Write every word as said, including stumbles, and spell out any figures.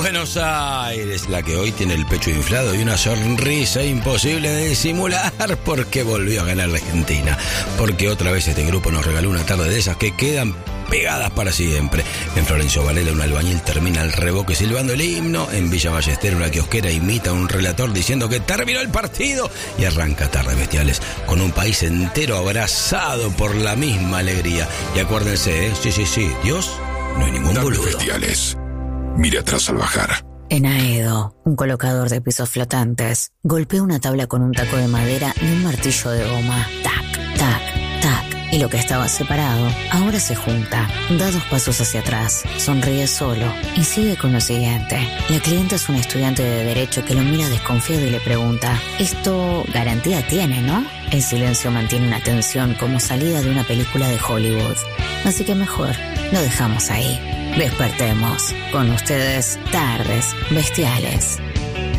Buenos Aires, la que hoy tiene el pecho inflado y una sonrisa imposible de disimular porque volvió a ganar la Argentina. Porque otra vez este grupo nos regaló una tarde de esas que quedan pegadas para siempre. En Florencio Varela un albañil termina el revoque silbando el himno. En Villa Ballester una kiosquera imita a un relator diciendo que terminó el partido. Y arranca Tardes Bestiales con un país entero abrazado por la misma alegría. Y acuérdense, ¿eh? sí, sí, sí, Dios no hay ningún boludo. Tardes Bestiales. Mire atrás al bajar. En Aedo, un colocador de pisos flotantes golpea una tabla con un taco de madera y un martillo de goma. Tac, tac, tac. Y lo que estaba separado ahora se junta. Da dos pasos hacia atrás, sonríe solo y sigue con lo siguiente. La clienta es una estudiante de Derecho que lo mira desconfiado y le pregunta: esto garantía tiene, ¿no? El silencio mantiene una tensión como salida de una película de Hollywood. Así que mejor lo dejamos ahí. Despertemos. Con ustedes, Tardes Bestiales.